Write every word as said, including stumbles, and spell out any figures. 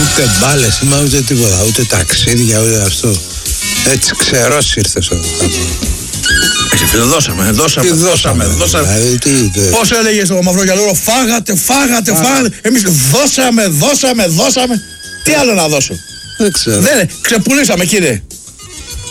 Ούτε μπάλες, ούτε τίποτα, ούτε ταξίδια, ούτε αυτό. Έτσι ξερός ήρθες εδώ. Εσύ φίλε, δώσαμε, δώσαμε, Τι δώσαμε, δώσαμε. Δηλαδή, τι, Πώς έλεγε στο Μαυρογιαλούρο, φάγατε, φάγατε, φάγατε. Εμείς δώσαμε, δώσαμε, δώσαμε. Τι άλλο να δώσω. δεν ξέρω. Δεν, ξεπουλήσαμε κύριε.